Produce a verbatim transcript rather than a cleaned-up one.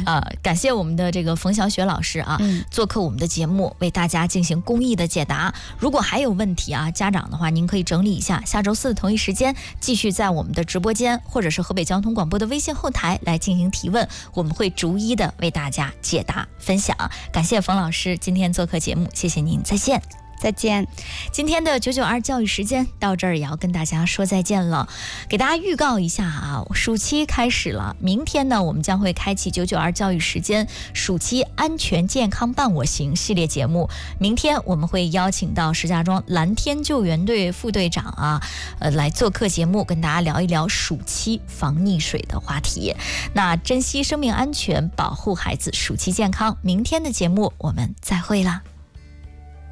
呃，感谢我们的这个冯小雪老师啊， 嗯、 做客我们的节目，为大家进行公益的解答。如果还有问题啊，家长的话，您可以整理一下，下周四同一时间继续在我们的直播间或者是河北交通广播的微信后台来进行提问，我们会逐一的为大家解答分享。感谢冯老师今天做客节目，谢谢您，再见。 再见。 今天的九九二教育时间到这儿也要跟大家说再见了，给大家预告一下啊，暑期开始了，明天呢我们将会开启九九二教育时间暑期安全健康伴我行系列节目。明天我们会邀请到石家庄蓝天救援队副队长啊，呃来做客节目，跟大家聊一聊暑期防溺水的话题。那珍惜生命安全，保护孩子暑期健康，明天的节目我们再会啦。